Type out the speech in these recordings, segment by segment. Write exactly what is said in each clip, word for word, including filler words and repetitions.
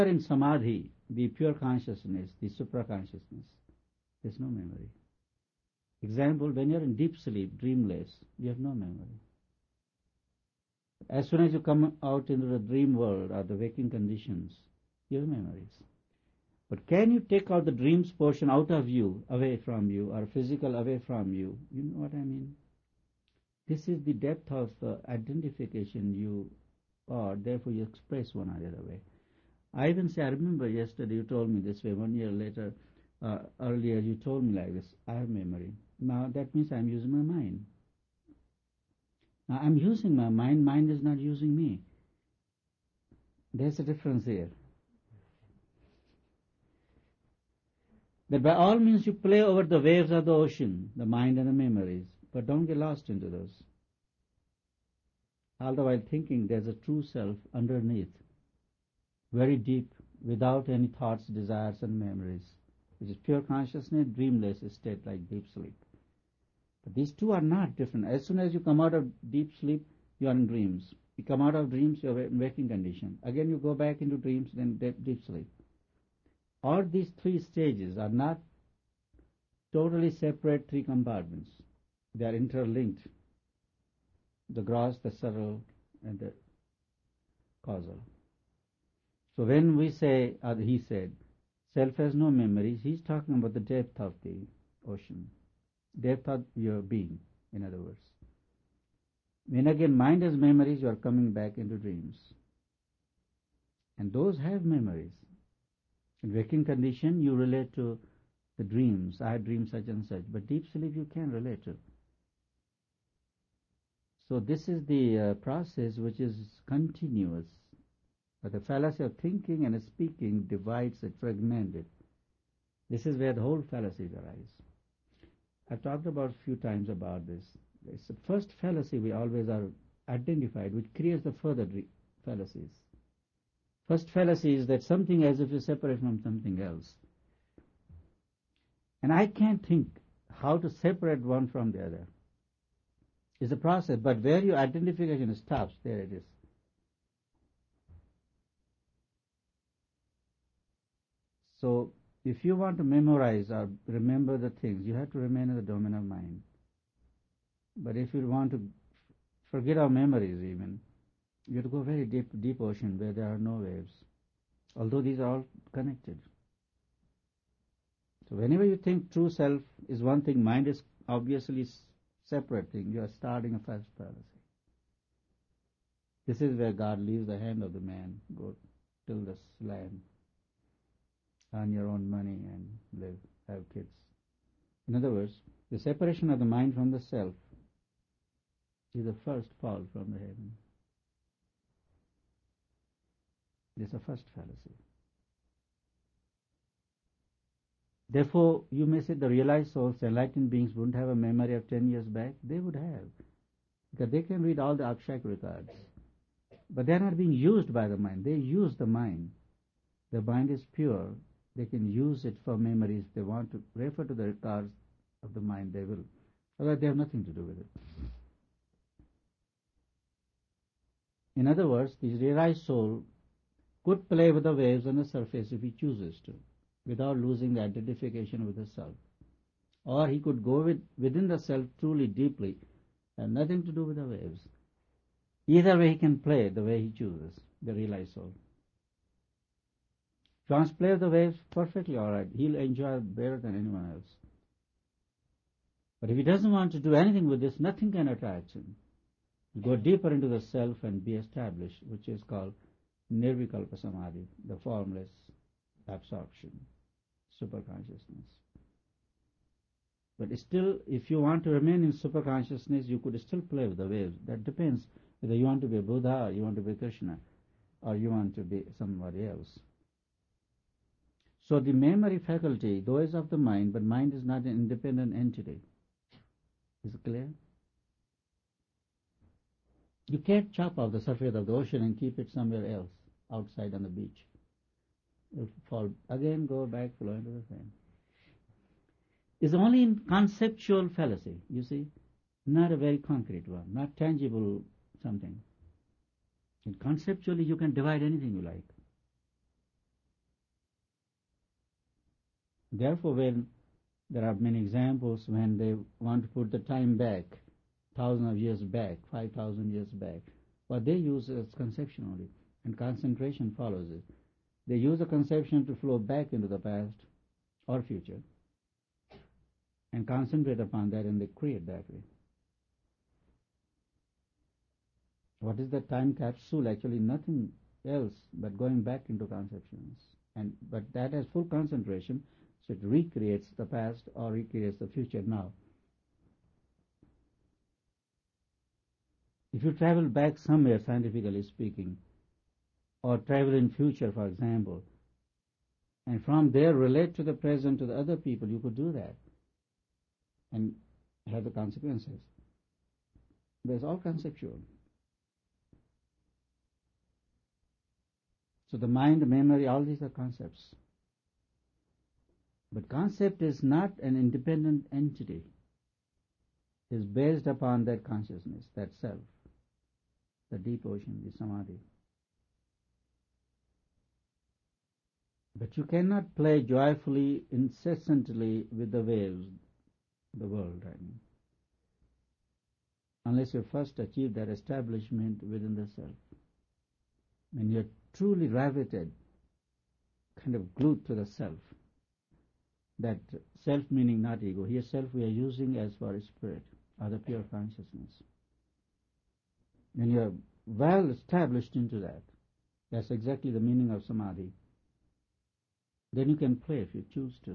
in samadhi, the pure consciousness, the supra-consciousness, there's no memory. Example, when you're in deep sleep, dreamless, you have no memory. As soon as you come out into the dream world or the waking conditions, you have memories. But can you take out the dreams portion out of you, away from you, or physical away from you? You know what I mean? This is the depth of uh, identification you are, therefore you express one or the other way. I even say, I remember yesterday you told me this way, one year later, uh, earlier you told me like this, I have memory. Now that means I'm using my mind. Now I'm using my mind, mind is not using me. There's a difference here. That by all means you play over the waves of the ocean, the mind and the memories, but don't get lost into those. All the while thinking there's a true self underneath, very deep, without any thoughts, desires and memories, which is pure consciousness, dreamless state like deep sleep. But these two are not different. As soon as you come out of deep sleep, you are in dreams. You come out of dreams, you are in waking condition. Again you go back into dreams, then deep sleep. All these three stages are not totally separate three compartments. They are interlinked. The gross, the subtle, and the causal. So when we say, or he said, self has no memories, he's talking about the depth of the ocean. Depth of your being, in other words. When again mind has memories, you are coming back into dreams. And those have memories. In waking condition, you relate to the dreams. I dream such and such. But deep sleep, you can relate to. So this is the uh, process which is continuous. But the fallacy of thinking and speaking divides it, fragments it. This is where the whole fallacies arise. I've talked about a few times about this. It's the first fallacy we always are identified, which creates the further fallacies. First fallacy is that something as if you separate from something else. And I can't think how to separate one from the other. It's a process, but where your identification stops, there it is. So, if you want to memorize or remember the things, you have to remain in the domain of mind. But if you want to forget our memories even, you have to go very deep, deep ocean where there are no waves. Although these are all connected. So whenever you think true self is one thing, mind is obviously separate thing. You are starting a first fallacy. This is where God leaves the hand of the man. Go till this land. Earn your own money and live, have kids. In other words, the separation of the mind from the self is the first fall from the heaven. This is the first fallacy. Therefore, you may say the realized souls, the enlightened beings wouldn't have a memory of ten years back. They would have. Because they can read all the Akshak records. But they are not being used by the mind. They use the mind. The mind is pure. They can use it for memories. They want to refer to the records of the mind, they will. Otherwise, they have nothing to do with it. In other words, the realized soul could play with the waves on the surface if he chooses to, without losing the identification with the self. Or he could go with, within the self truly deeply, and nothing to do with the waves. Either way he can play the way he chooses, the realized soul. If he wants to play with the waves, perfectly all right. He'll enjoy it better than anyone else. But if he doesn't want to do anything with this, nothing can attract him. He'll go deeper into the self and be established, which is called Nirvikalpa Samadhi, the formless absorption, superconsciousness. But still, if you want to remain in superconsciousness, you could still play with the waves. That depends whether you want to be a Buddha, or you want to be Krishna, or you want to be somebody else. So the memory faculty, though is of the mind, but mind is not an independent entity. Is it clear? You can't chop off the surface of the ocean and keep it somewhere else, outside on the beach. It'll fall again, go back, flow into the same. It's only in conceptual fallacy, you see, not a very concrete one, not tangible something. And conceptually you can divide anything you like. Therefore, when there are many examples when they want to put the time back, thousand of years back, five thousand years back, what they use is conception only, and concentration follows it. They use a conception to flow back into the past or future, and concentrate upon that, and they create that way. What is the time capsule? Actually, nothing else but going back into conceptions, and but that has full concentration, so it recreates the past or recreates the future now. If you travel back somewhere, scientifically speaking, or travel in future, for example, and from there relate to the present to the other people, you could do that and have the consequences. There's all conceptual. So the mind, memory, all these are concepts. But concept is not an independent entity. It is based upon that consciousness, that self, the deep ocean, the samadhi. But you cannot play joyfully, incessantly with the waves, the world, I mean, unless you first achieve that establishment within the self. When you're truly riveted, kind of glued to the self, that self meaning not ego. Here self we are using as for spirit, or the pure consciousness. When you are well established into that, that's exactly the meaning of samadhi, then you can play if you choose to.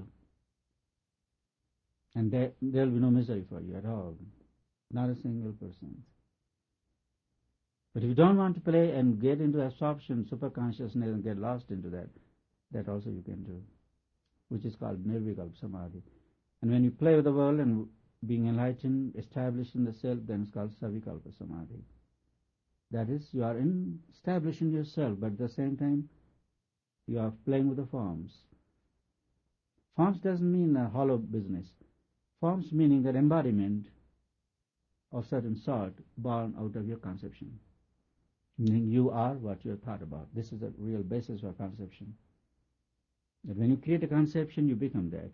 And there will be no misery for you at all, not a single person. But if you don't want to play and get into absorption, superconsciousness, and get lost into that, that also you can do, which is called nirvikalpa samadhi. And when you play with the world and being enlightened, established in the self, then it's called savikalpa samadhi. That is, you are in, established in yourself, but at the same time, you are playing with the forms. Forms doesn't mean a hollow business. Forms meaning that embodiment of certain sort born out of your conception. Meaning you are what you are thought about. This is the real basis for conception. That when you create a conception, you become that.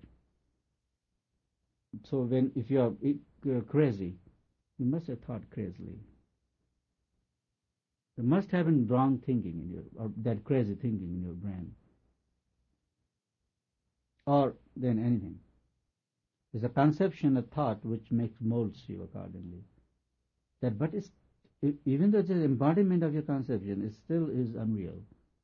So when if you are crazy, you must have thought crazily. There must have been wrong thinking in your, or that crazy thinking in your brain. Or then anything. It's a conception, a thought which makes molds you accordingly. That, but it's, even though it's an embodiment of your conception, it still is unreal.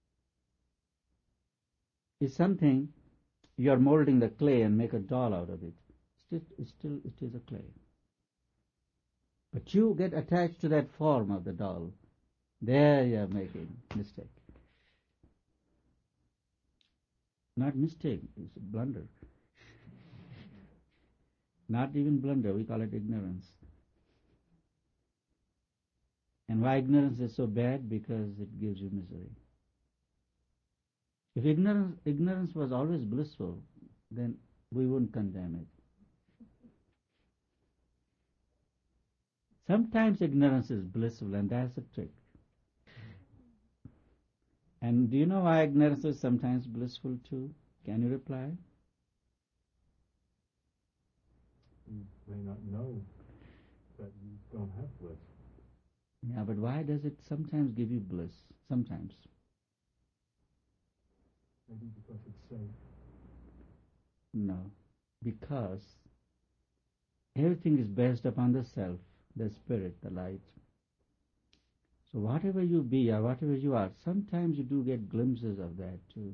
It's something you are molding the clay and make a doll out of it. Still, it's still it is a clay. But you get attached to that form of the doll. There you are making mistake. Not mistake, it's a blunder. Not even blunder, we call it ignorance. And why ignorance is so bad? Because it gives you misery. If ignorance, ignorance was always blissful, then we wouldn't condemn it. Sometimes ignorance is blissful, and that's the trick. And do you know why ignorance is sometimes blissful too? Can you reply? You may not know that you don't have bliss. Yeah, but why does it sometimes give you bliss? Sometimes. Maybe because it's safe. No, because everything is based upon the self, the spirit, the light. So whatever you be or whatever you are, sometimes you do get glimpses of that too.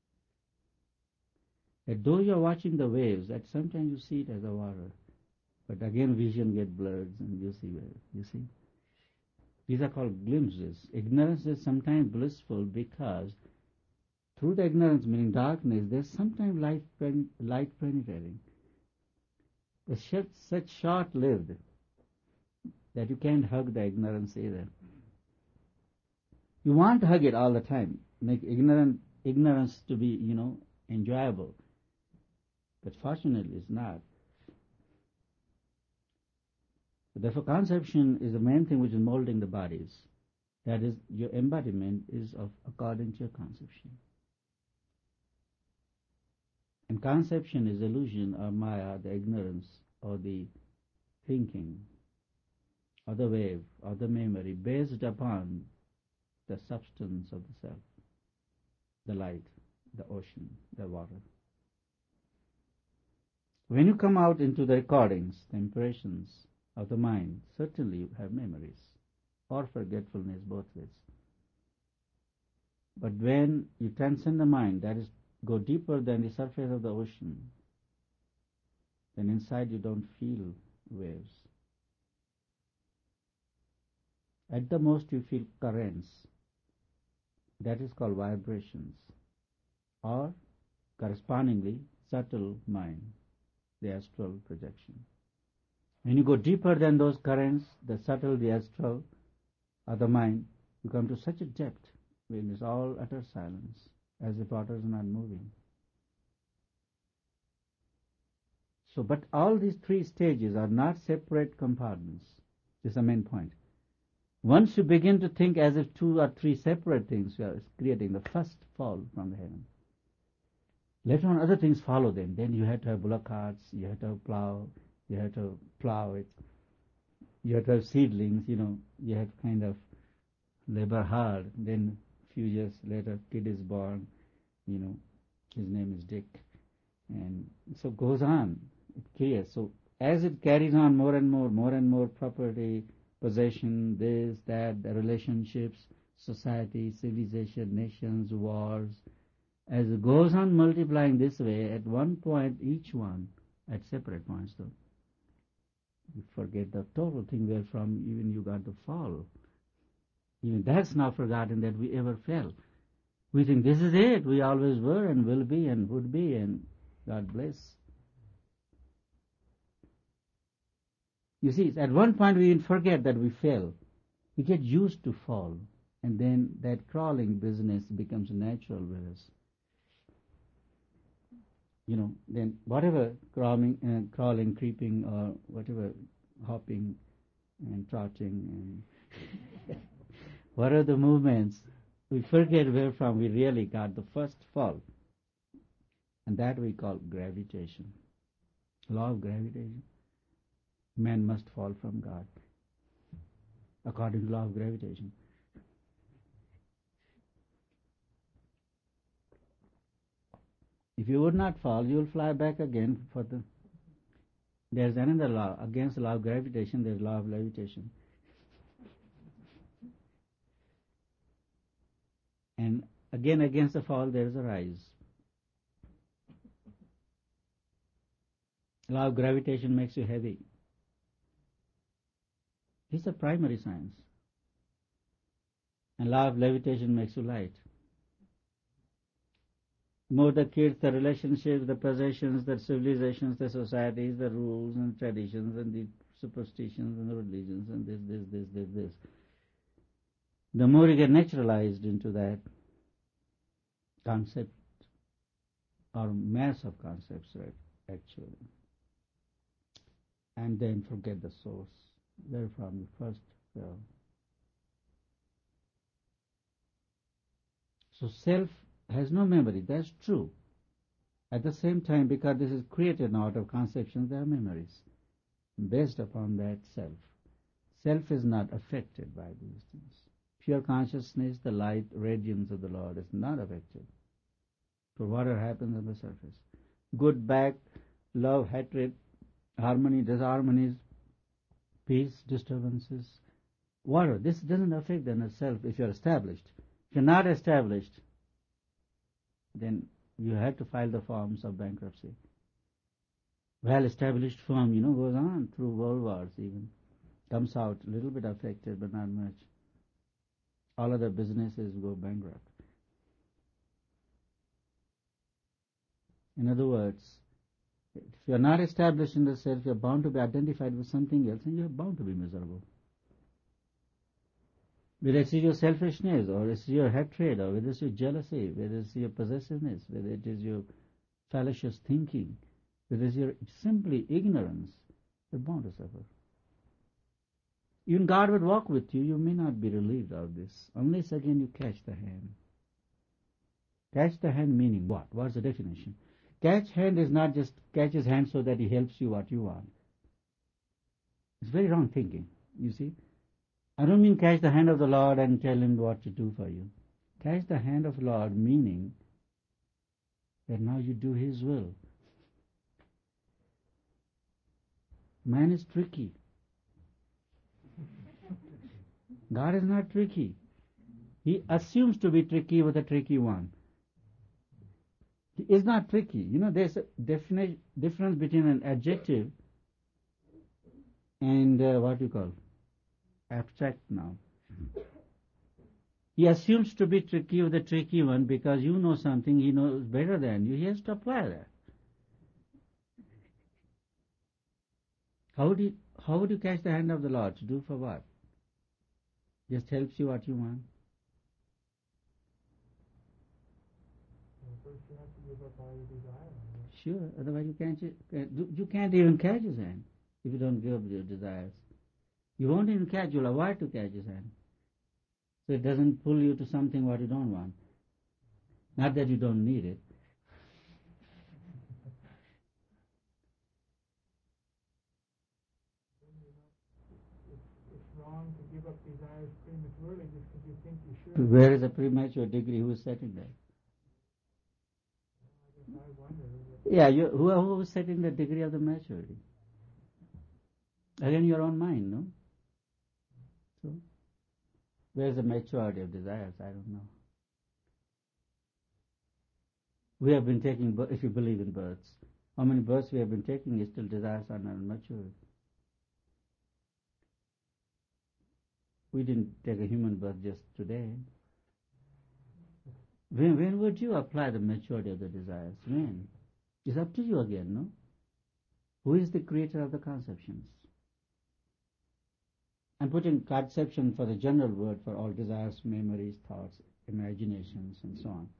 That though you are watching the waves, that sometimes you see it as a water. But again vision get blurred and you see waves, you see. These are called glimpses. Ignorance is sometimes blissful because through the ignorance, meaning darkness, there's sometimes light, light penetrating. It's such short-lived that you can't hug the ignorance either. You want to hug it all the time, make ignorant, ignorance to be, you know, enjoyable. But fortunately it's not. Therefore conception is the main thing which is molding the bodies. That is, your embodiment is of according to your conception. And And conception is illusion or maya, the ignorance or the thinking or the wave or the memory based upon the substance of the self, the light, the ocean, the water. When you come out into the recordings, the impressions of the mind, certainly you have memories or forgetfulness, both ways. But when you transcend the mind, that is, go deeper than the surface of the ocean, then inside you don't feel waves. At the most you feel currents. That is called vibrations, or correspondingly subtle mind, the astral projection. When you go deeper than those currents, the subtle, the astral, or the mind, you come to such a depth when it's all utter silence, as if water is not moving. So, but all these three stages are not separate compartments. This is the main point. Once you begin to think as if two or three separate things, you are creating the first fall from the heaven. Later on, other things follow them. Then you have to have bullock carts, you have to have plow, you have to plow it, you have to have seedlings, you know, you have to kind of labor hard. Then a few years later, kid is born, you know, his name is Dick. And so it goes on. It clears. So as it carries on more and more, more and more property, possession, this, that, the relationships, society, civilization, nations, wars, as it goes on multiplying this way, at one point each one, at separate points though, you forget the total thing where from even you got the fall. Even that's not forgotten that we ever fell. We think this is it, we always were and will be and would be, and God bless. You see, at one point we even forget that we fell. We get used to fall, and then that crawling business becomes natural with us. You know, then whatever crawling, uh, crawling, creeping, or whatever, hopping and trotting, and what are the movements, we forget where from we really got the first fall. And that we call gravitation. Law of gravitation. Man must fall from God, according to law of gravitation. If you would not fall, you will fly back again for the... There's another law. Against the law of gravitation, there's law of levitation. And again, against the fall, there is a rise. Law of gravitation makes you heavy. This is a primary science. And law of levitation makes you light. More the kids, the relationships, the possessions, the civilizations, the societies, the rules and traditions and the superstitions and the religions and this, this, this, this, this. The more you get naturalized into that concept or mass of concepts, right, actually, and then forget the source, where from you first fell. So self has no memory, that's true. At the same time, because this is created out of conceptions, there are memories based upon that self. Self is not affected by these things. Pure consciousness, the light radiance of the Lord, is not affected for whatever happens on the surface. Good, bad, love, hatred, harmony, disharmonies, peace, disturbances, whatever. This doesn't affect the self if you're established. If you're not established, then you have to file the forms of bankruptcy. Well-established firm, you know, goes on through world wars even. Comes out a little bit affected, but not much. All other businesses go bankrupt. In other words, if you're not established in the self, you're bound to be identified with something else, and you're bound to be miserable. Whether it's your selfishness, or it's your hatred, or whether it's your jealousy, whether it's your possessiveness, whether it is your fallacious thinking, whether it's your simply ignorance, you're bound to suffer. Even God would walk with you, you may not be relieved of this, unless again you catch the hand. Catch the hand meaning what? What's the definition? Catch hand is not just catch his hand so that he helps you what you want. It's very wrong thinking, you see. I don't mean catch the hand of the Lord and tell him what to do for you. Catch the hand of the Lord meaning that now you do his will. Man is tricky. God is not tricky. He assumes to be tricky with a tricky one. He is not tricky. You know, there's a definite difference between an adjective and uh, what you call abstract noun. He assumes to be tricky with a tricky one because you know something he knows better than you. He has to apply that. How would you, how would you catch the hand of the Lord? To do for what? Just helps you what you want. Well, first you have to give up all your desire. Sure, otherwise you can't, you can't even catch his hand if you don't give up your desires. You won't even catch, you'll avoid to catch his hand. So it doesn't pull you to something what you don't want. Not that you don't need it. It's wrong to give up desires prematurely just because you think you should. Where is a premature degree? Who is setting that? I guess I wonder. Yeah, you, who, who is setting the degree of the maturity? Again, your own mind, no? So, where is the maturity of desires? I don't know. We have been taking, if you believe in births, how many births we have been taking is still desires are not matured. We didn't take a human birth just today. When, when would you apply the maturity of the desires? When? It's up to you again, no? Who is the creator of the conceptions? I'm putting conception for the general word for all desires, memories, thoughts, imaginations, and so on.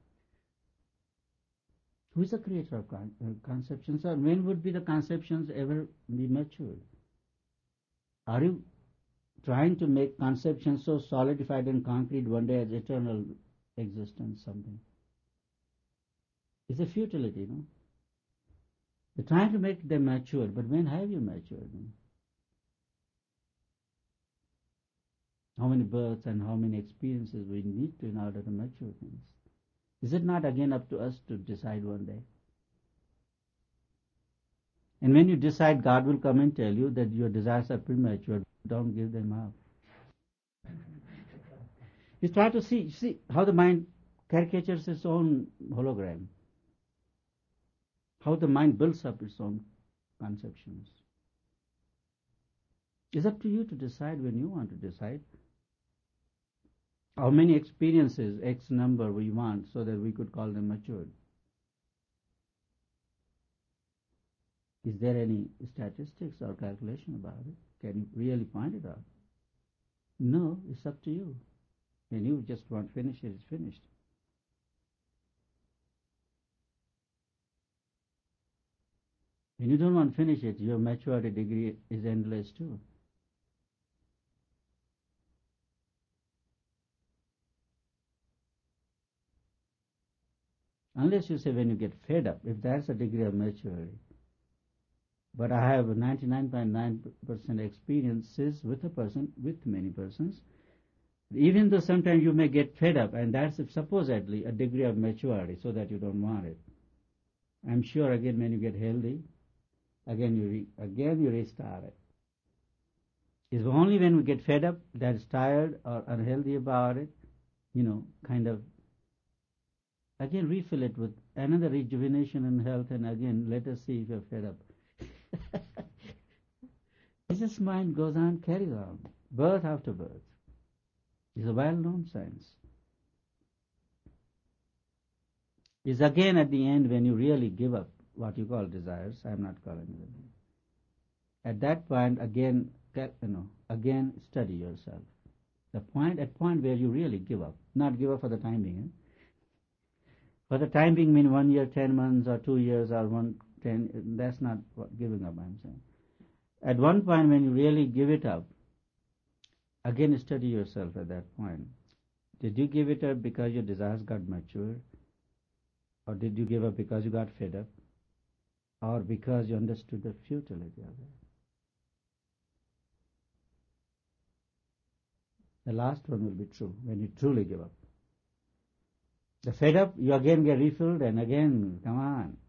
Who is the creator of con- uh, conceptions? Or when would be the conceptions ever be matured? Are you trying to make conceptions so solidified and concrete one day as eternal existence, something? It's a futility, no? You're trying to make them mature, but when have you matured them? How many births and how many experiences we need to in order to mature things? Is it not again up to us to decide one day? And when you decide, God will come and tell you that your desires are premature. Don't give them up. You try to see, see how the mind caricatures its own hologram. How the mind builds up its own conceptions. It's up to you to decide when you want to decide. How many experiences, X number we want so that we could call them matured. Is there any statistics or calculation about it? Can you really find it out? No, it's up to you. When you just want to finish it, it's finished. When you don't want to finish it, your maturity degree is endless too. Unless you say when you get fed up, if that's a degree of maturity. But I have ninety-nine point nine percent experiences with a person, with many persons. Even though sometimes you may get fed up, and that's supposedly a degree of maturity, so that you don't want it. I'm sure again when you get healthy, again you re, again you restart it. It's only when we get fed up, that's tired or unhealthy about it, you know, kind of, again refill it with another rejuvenation and health, and again let us see if you're fed up. It's just mind goes on, carries on, birth after birth. It's a well-known science. It's again at the end when you really give up what you call desires. I'm not calling it. At that point, again, you know, again study yourself. The point, at point where you really give up, not give up for the time being. Eh? For the time being, mean one year, ten months, or two years, or one ten. That's not what giving up. I'm saying. At one point, when you really give it up, again study yourself at that point. Did you give it up because your desires got mature? Or did you give up because you got fed up? or because you understood the futility of it. The last one will be true when you truly give up. The fed up, you again get refilled and again, come on.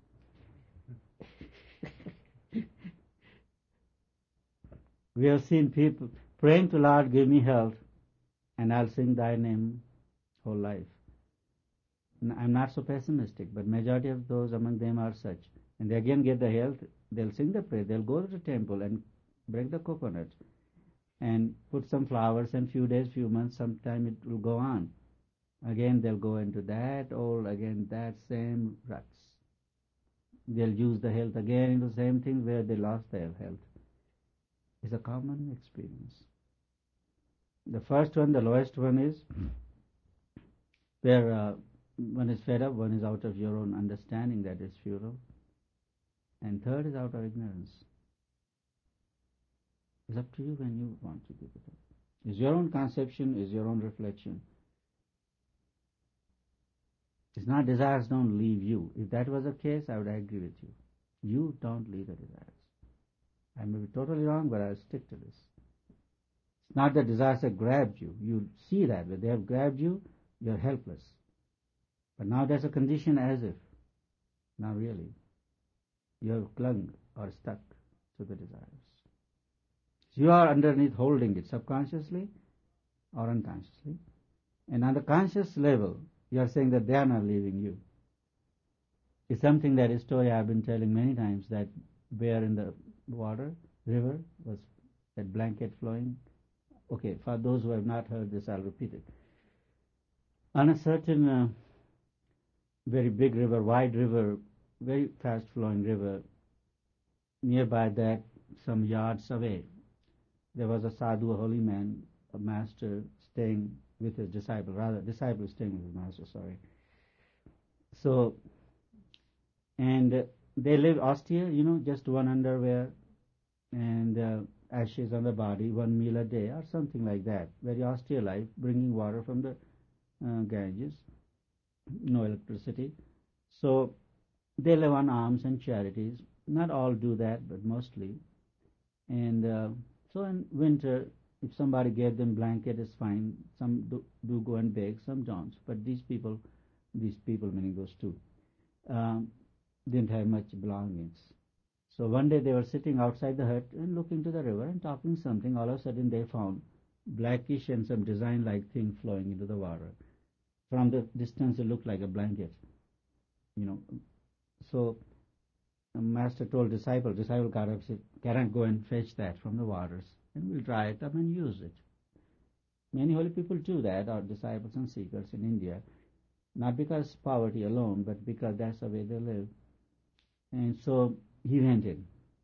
We have seen people praying to Lord, give me health, and I'll sing thy name whole life. I'm not so pessimistic, but majority of those among them are such. And they again get the health, they'll sing the prayer, they'll go to the temple and break the coconut and put some flowers, and few days, few months, sometime it will go on. Again they'll go into that old, again that same ruts. They'll use the health again into the same thing where they lost their health. It's a common experience. The first one, the lowest one is where uh, one is fed up, one is out of your own understanding that is futile, and third is out of ignorance. It's up to you when you want to give it up. It's your own conception, it's your own reflection. It's not desires don't leave you. If that was the case, I would agree with you. You don't leave the desires. I may be totally wrong, but I'll stick to this. It's not that desires have grabbed you. You see that, when they have grabbed you, you're helpless. But now there's a condition as if, not really. You have clung or stuck to the desires. You are underneath holding it subconsciously or unconsciously. And on the conscious level, you are saying that they are not leaving you. It's something that a story I've been telling many times, that bear in the water, river, was that blanket flowing. Okay, for those who have not heard this, I'll repeat it. On a certain uh, very big river, wide river, very fast flowing river, nearby that, some yards away, there was a sadhu, a holy man, a master staying with his disciple, rather, disciple staying with his master, sorry. So, and uh, they live austere, you know, just one underwear and uh, ashes on the body, one meal a day, or something like that. Very austere life, bringing water from the uh, Ganges, no electricity. So, they live on alms and charities. Not all do that, but mostly. And uh, so in winter, if somebody gave them blanket, it's fine. Some do, do go and beg, some don't. But these people, these people meaning those two, um, didn't have much belongings. So one day they were sitting outside the hut and looking to the river and talking something. All of a sudden they found blackish and some design-like thing flowing into the water. From the distance it looked like a blanket, you know. So the master told disciple, disciple got up, said, "Can't go and fetch that from the waters, and we'll dry it up and use it." Many holy people do that, or disciples and seekers in India, not because poverty alone, but because that's the way they live. And so he went in,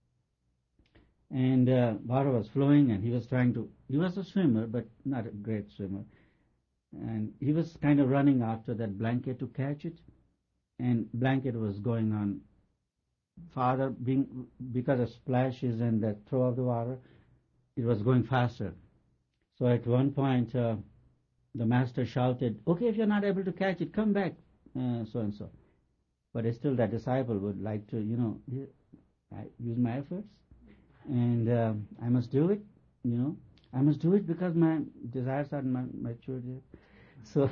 and uh, water was flowing, and he was trying to, he was a swimmer, but not a great swimmer, and he was kind of running after that blanket to catch it, and blanket was going on farther, being, because of splashes and the throw of the water, it was going faster. So at one point, uh, the master shouted, "Okay, if you're not able to catch it, come back, uh, so and so." But still that disciple would like to, you know, I use my efforts, and uh, I must do it, you know. I must do it because my desires are not matured yet. So,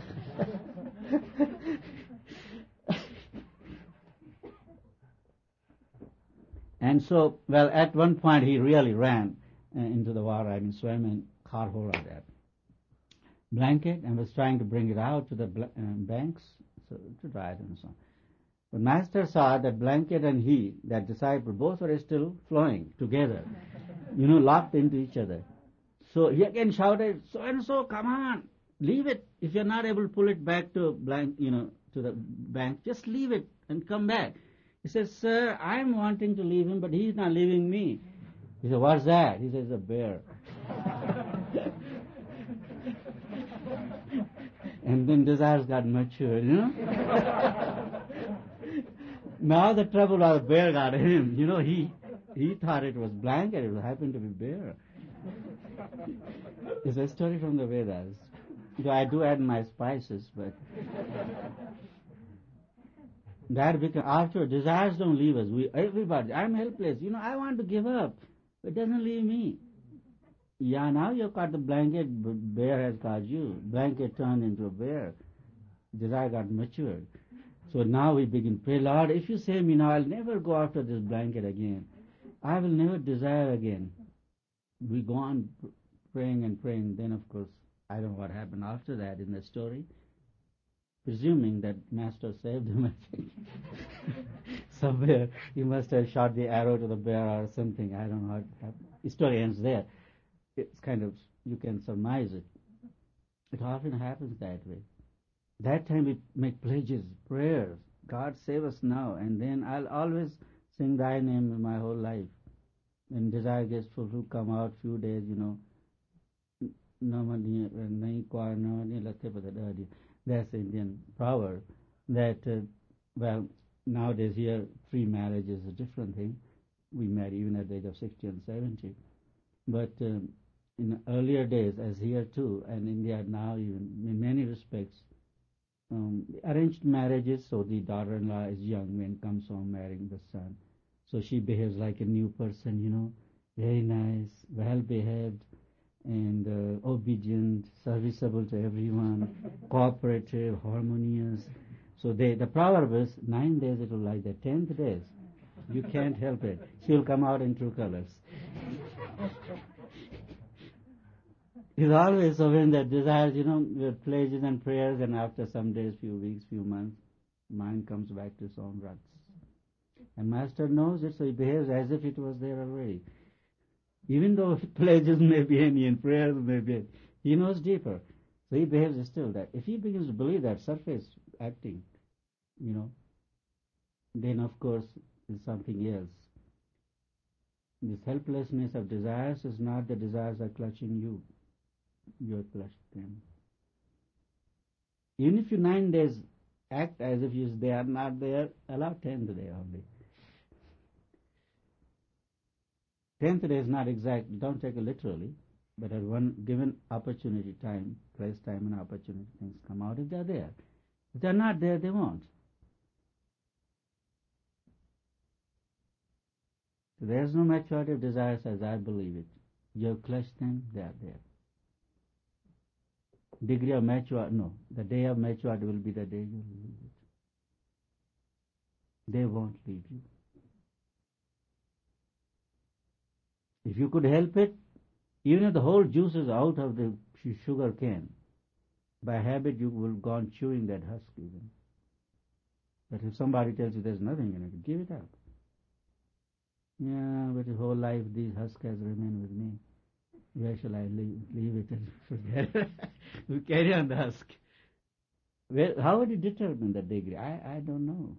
and so, well, at one point he really ran uh, into the water, I mean, swam and caught hold of that blanket and was trying to bring it out to the bl- uh, banks so to dry it and so on. But Master saw that blanket and he, that disciple, both were still flowing together, you know, locked into each other. So he again shouted, "So and so, come on, leave it. If you're not able to pull it back to blank, you know, to the bank, just leave it and come back." He says, "Sir, I'm wanting to leave him, but he's not leaving me." He said, "What's that?" He says, "A bear." And then desires got matured, you know. Now the trouble was bear got him. You know, he he thought it was blanket, it happened to be bear. It's a story from the Vedas. Though I do add my spices, but That becomes, after, desires don't leave us. We, everybody, I'm helpless. You know, I want to give up. It doesn't leave me. Yeah, now you've got the blanket, bear has got you. Blanket turned into a bear. Desire got matured. So now we begin, pray, Lord, if you save me now, I'll never go after this blanket again. I will never desire again. We go on praying and praying. Then, of course, I don't know what happened after that in the story. Presuming that Master saved him, I think. Somewhere he must have shot the arrow to the bear or something. I don't know how it happened. The story ends there. It's kind of, you can surmise it. It often happens that way. That time we make pledges, prayers. God save us now. And then I'll always sing Thy name my whole life. When desire gets fulfilled, come out few days, you know. That's the Indian proverb. That, uh, well, nowadays here, free marriage is a different thing. We marry even at the age of sixty and seventy. But um, in earlier days, as here too, and India now even, in many respects, um, arranged marriages, so the daughter-in-law is young when comes home marrying the son. So she behaves like a new person, you know, very nice, well-behaved, and uh, obedient, serviceable to everyone, cooperative, harmonious. So they, the proverb is, nine days it will like that, tenth days, you can't help it. She will come out in true colors. It's always so when that desires, you know, the pledges and prayers, and after some days, few weeks, few months, mind comes back to its own ruts. And Master knows it, so he behaves as if it was there already. Even though pledges may be any and prayers may be any, he knows deeper. So he behaves still that. If he begins to believe that surface acting, you know, then of course it's something else. This helplessness of desires is not the desires are clutching you. You're clutched them. Even if you nine days act as if you, they are not there, allow tenth day only. Tenth day is not exact, don't take it literally, but at one given opportunity, time, place, time and opportunity, things come out if they're there. If they're not there, they won't. So there's no maturity of desires as I believe it. You have clutched them, they are there. Degree of maturity, no. The day of maturity will be the day you leave it. They won't leave you. If you could help it, even if the whole juice is out of the sugar cane, by habit you will go on chewing that husk even. But if somebody tells you there's nothing in it, give it up. Yeah, but the whole life these husks has remained with me. Where shall I leave, leave it and forget it? We carry on the husk. Where, how would you determine the degree? I, I don't know.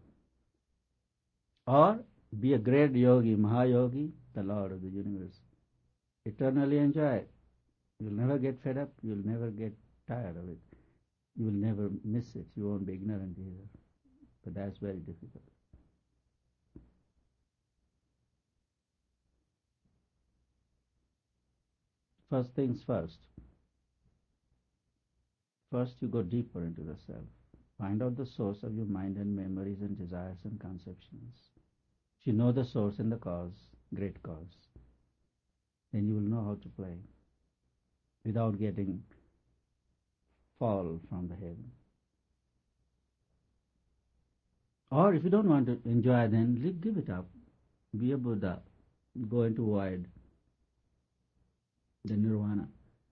Or be a great yogi, Mahayogi, the Lord of the universe. Eternally enjoy it. You'll never get fed up. You'll never get tired of it. You will never miss it. You won't be ignorant either. But that's very difficult. First things first. First you go deeper into the self. Find out the source of your mind and memories and desires and conceptions. If you know the source and the cause, great cause, then you will know how to play without getting fall from the heaven. Or if you don't want to enjoy, then give it up. Be a Buddha. Go into void. The nirvana.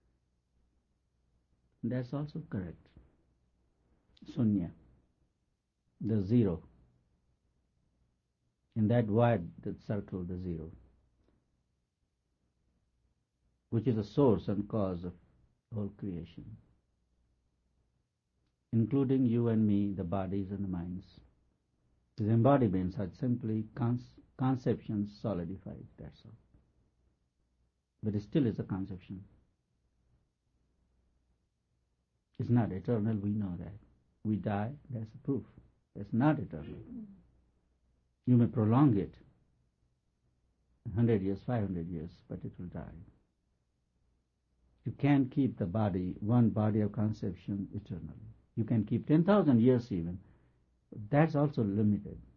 That's also correct. Sunya, the zero. In that void, the circle, the zero, which is the source and cause of whole creation, including you and me, the bodies and the minds. These embodiments are simply con- conceptions solidified, that's all. But it still is a conception. It's not eternal, we know that. We die, that's a proof. It's not eternal. You may prolong it, one hundred years, five hundred years, but it will die. You can't keep the body, one body of conception eternally. You can keep ten thousand years even, That's also limited.